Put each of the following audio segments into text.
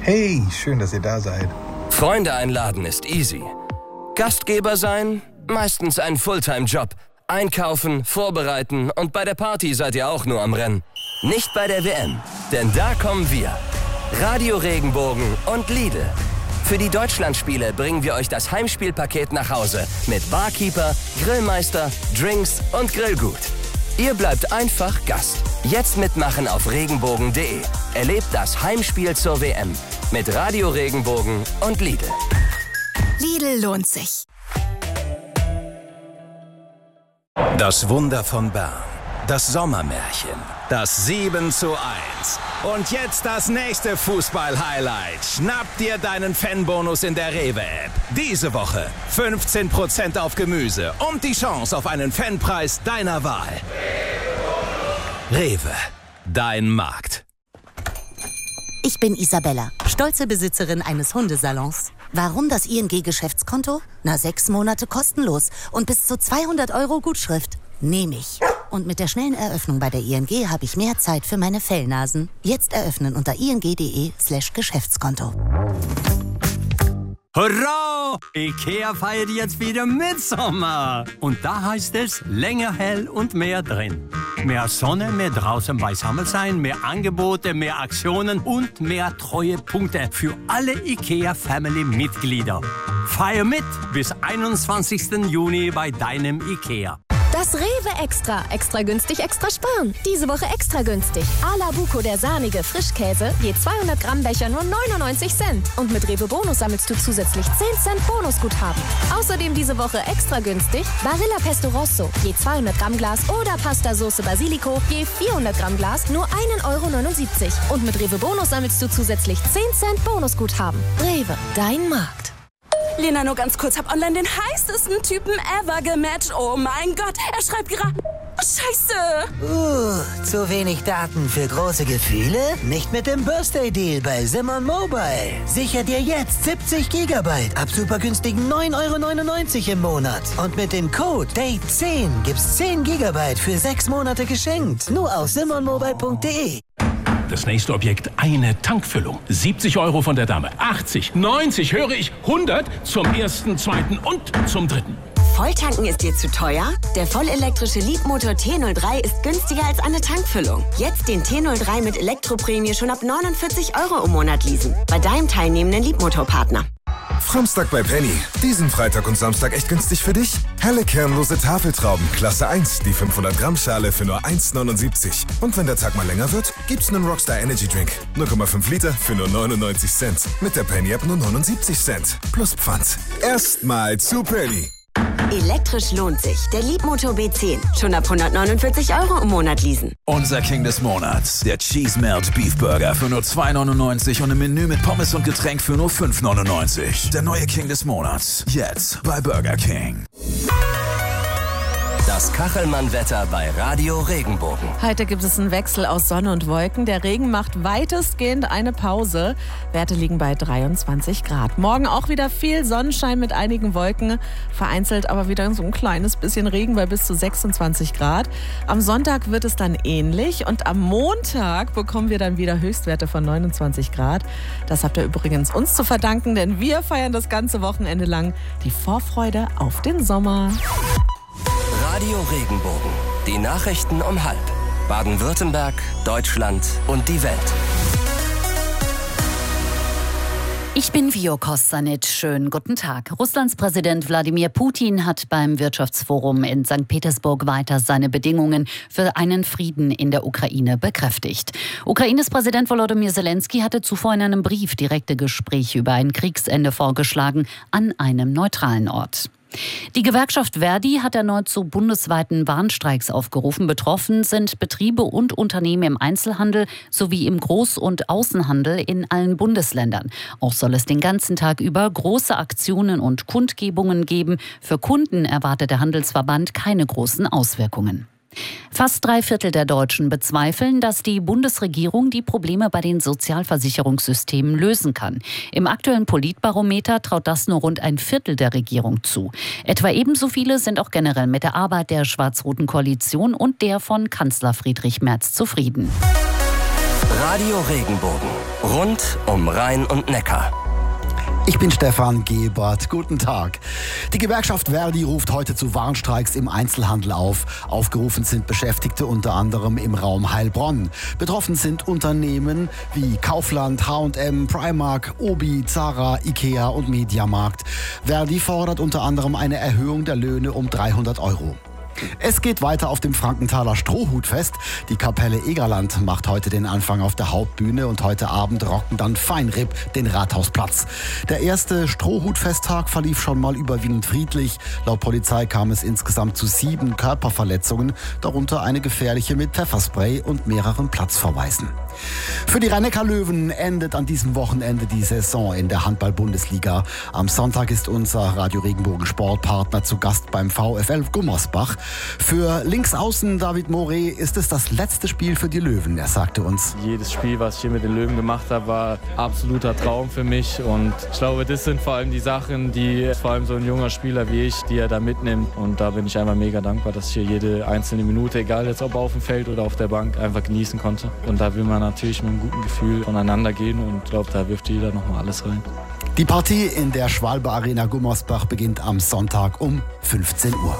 Hey, schön, dass ihr da seid. Freunde einladen ist easy. Gastgeber sein? Meistens ein Fulltime-Job. Einkaufen, vorbereiten und bei der Party seid ihr auch nur am Rennen. Nicht bei der WM, denn da kommen wir. Radio Regenbogen und Lidl. Für die Deutschlandspiele bringen wir euch das Heimspielpaket nach Hause mit Barkeeper, Grillmeister, Drinks und Grillgut. Ihr bleibt einfach Gast. Jetzt mitmachen auf regenbogen.de. Erlebt das Heimspiel zur WM mit Radio Regenbogen und Lidl. Lidl lohnt sich. Das Wunder von Bern. Das Sommermärchen. Das 7:1. Und jetzt das nächste Fußball-Highlight. Schnapp dir deinen Fanbonus in der Rewe-App. Diese Woche 15% auf Gemüse und die Chance auf einen Fanpreis deiner Wahl. Rewe, dein Markt. Ich bin Isabella, stolze Besitzerin eines Hundesalons. Warum das ING-Geschäftskonto? 6 Monate kostenlos und bis zu 200 € Gutschrift. Nehme ich. Und mit der schnellen Eröffnung bei der ING habe ich mehr Zeit für meine Fellnasen. Jetzt eröffnen unter ing.de/Geschäftskonto. Hurra! IKEA feiert jetzt wieder Mitsommer. Und da heißt es länger hell und mehr drin. Mehr Sonne, mehr draußen beisammen sein, mehr Angebote, mehr Aktionen und mehr Treuepunkte für alle IKEA-Family-Mitglieder. Feier mit bis 21. Juni bei deinem IKEA. Das Rewe Extra. Extra günstig, extra sparen. Diese Woche extra günstig. A la Buco, der sahnige Frischkäse, je 200 Gramm Becher nur 99 Cent. Und mit Rewe Bonus sammelst du zusätzlich 10 Cent Bonusguthaben. Außerdem diese Woche extra günstig Barilla Pesto Rosso, je 200 Gramm Glas oder Pasta Sauce Basilico, je 400 Gramm Glas nur 1,79 €. Und mit Rewe Bonus sammelst du zusätzlich 10 Cent Bonusguthaben. Rewe, dein Markt. Lena, nur ganz kurz, hab online den heißesten Typen ever gematcht. Oh mein Gott, er schreibt gerade... Scheiße! Zu wenig Daten für große Gefühle? Nicht mit dem Birthday-Deal bei Simon Mobile. Sicher dir jetzt 70 GB ab super günstigen 9,99 € im Monat. Und mit dem Code DATE10 gibt's 10 GB für 6 Monate geschenkt. Nur auf simonmobile.de. Das nächste Objekt, eine Tankfüllung. 70 € von der Dame. 80, 90, höre ich, 100 zum ersten, zweiten und zum dritten. Volltanken ist dir zu teuer? Der vollelektrische Leapmotor T03 ist günstiger als eine Tankfüllung. Jetzt den T03 mit Elektroprämie schon ab 49 € im Monat leasen. Bei deinem teilnehmenden Leapmotor-Partner. Fromstag bei Penny. Diesen Freitag und Samstag echt günstig für dich? Helle kernlose Tafeltrauben, Klasse 1, die 500 Gramm Schale für nur 1,79. Und wenn der Tag mal länger wird, gibt's einen Rockstar Energy Drink. 0,5 Liter für nur 99 Cent. Mit der Penny App nur 79 Cent. Plus Pfand. Erstmal zu Penny. Elektrisch lohnt sich. Der Leapmotor B10. Schon ab 149 € im Monat leasen. Unser King des Monats. Der Cheese Melt Beef Burger für nur 2,99 € und im Menü mit Pommes und Getränk für nur 5,99 €. Der neue King des Monats. Jetzt bei Burger King. Das Kachelmann-Wetter bei Radio Regenbogen. Heute gibt es einen Wechsel aus Sonne und Wolken. Der Regen macht weitestgehend eine Pause. Werte liegen bei 23 Grad. Morgen auch wieder viel Sonnenschein mit einigen Wolken. Vereinzelt aber wieder so ein kleines bisschen Regen bei bis zu 26 Grad. Am Sonntag wird es dann ähnlich. Und am Montag bekommen wir dann wieder Höchstwerte von 29 Grad. Das habt ihr übrigens uns zu verdanken, denn wir feiern das ganze Wochenende lang die Vorfreude auf den Sommer. Radio Regenbogen. Die Nachrichten um 12:30. Baden-Württemberg, Deutschland und die Welt. Ich bin Vio Kostanic. Schönen guten Tag. Russlands Präsident Wladimir Putin hat beim Wirtschaftsforum in St. Petersburg weiter seine Bedingungen für einen Frieden in der Ukraine bekräftigt. Ukraines Präsident Volodymyr Zelensky hatte zuvor in einem Brief direkte Gespräche über ein Kriegsende vorgeschlagen an einem neutralen Ort. Die Gewerkschaft Verdi hat erneut zu bundesweiten Warnstreiks aufgerufen. Betroffen sind Betriebe und Unternehmen im Einzelhandel sowie im Groß- und Außenhandel in allen Bundesländern. Auch soll es den ganzen Tag über große Aktionen und Kundgebungen geben. Für Kunden erwartet der Handelsverband keine großen Auswirkungen. Fast 3/4 der Deutschen bezweifeln, dass die Bundesregierung die Probleme bei den Sozialversicherungssystemen lösen kann. Im aktuellen Politbarometer traut das nur rund 1/4 der Regierung zu. Etwa ebenso viele sind auch generell mit der Arbeit der schwarz-roten Koalition und der von Kanzler Friedrich Merz zufrieden. Radio Regenbogen. Rund um Rhein und Neckar. Ich bin Stefan Gebert. Guten Tag. Die Gewerkschaft Verdi ruft heute zu Warnstreiks im Einzelhandel auf. Aufgerufen sind Beschäftigte unter anderem im Raum Heilbronn. Betroffen sind Unternehmen wie Kaufland, H&M, Primark, Obi, Zara, Ikea und Mediamarkt. Verdi fordert unter anderem eine Erhöhung der Löhne um 300 €. Es geht weiter auf dem Frankenthaler Strohhutfest. Die Kapelle Egerland macht heute den Anfang auf der Hauptbühne und heute Abend rocken dann Feinripp den Rathausplatz. Der erste Strohhutfesttag verlief schon mal überwiegend friedlich. Laut Polizei kam es insgesamt zu 7 Körperverletzungen, darunter eine gefährliche mit Pfefferspray und mehreren Platzverweisen. Für die Rhein-Neckar-Löwen endet an diesem Wochenende die Saison in der Handball-Bundesliga. Am Sonntag ist unser Radio Regenbogen Sportpartner zu Gast beim VfL Gummersbach. Für Linksaußen David Morey ist es das letzte Spiel für die Löwen. Er sagte uns: Jedes Spiel, was ich hier mit den Löwen gemacht habe, war absoluter Traum für mich. Und ich glaube, das sind vor allem die Sachen, die vor allem so ein junger Spieler wie ich, die er da mitnimmt. Und da bin ich einfach mega dankbar, dass ich hier jede einzelne Minute, egal jetzt ob auf dem Feld oder auf der Bank, einfach genießen konnte. Und da will man natürlich mit einem guten Gefühl voneinander gehen und ich glaube, da wirft jeder nochmal alles rein. Die Partie in der Schwalbe Arena Gummersbach beginnt am Sonntag um 15 Uhr.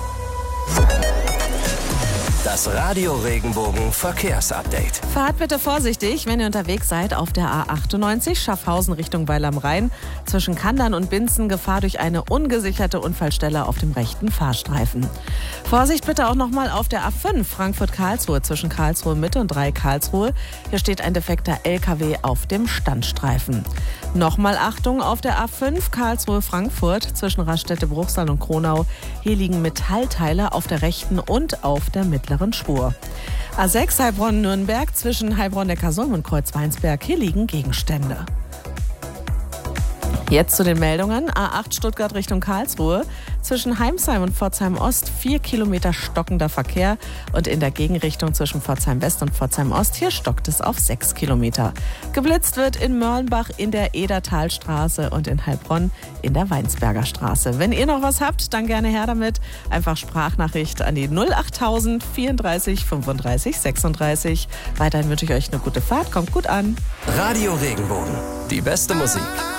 Das Radio Regenbogen Verkehrsupdate. Fahrt bitte vorsichtig, wenn ihr unterwegs seid auf der A98 Schaffhausen Richtung Weil am Rhein. Zwischen Kandern und Binzen Gefahr durch eine ungesicherte Unfallstelle auf dem rechten Fahrstreifen. Vorsicht bitte auch nochmal auf der A5 Frankfurt-Karlsruhe zwischen Karlsruhe Mitte und 3 Karlsruhe. Hier steht ein defekter LKW auf dem Standstreifen. Nochmal Achtung auf der A5 Karlsruhe-Frankfurt zwischen Raststätte-Bruchsal und Kronau. Hier liegen Metallteile auf der rechten und auf der mittleren Spur. A6 Heilbronn-Nürnberg zwischen Heilbronn-Neckarsulm und Kreuzweinsberg. Hier liegen Gegenstände. Jetzt zu den Meldungen. A8 Stuttgart Richtung Karlsruhe. Zwischen Heimsheim und Pforzheim-Ost 4 Kilometer stockender Verkehr. Und in der Gegenrichtung zwischen Pforzheim-West und Pforzheim-Ost, hier stockt es auf 6 Kilometer. Geblitzt wird in Mörlenbach in der Edertalstraße und in Heilbronn in der Weinsberger Straße. Wenn ihr noch was habt, dann gerne her damit. Einfach Sprachnachricht an die 08000 34 35 36. Weiterhin wünsche ich euch eine gute Fahrt. Kommt gut an. Radio Regenbogen. Die beste Musik.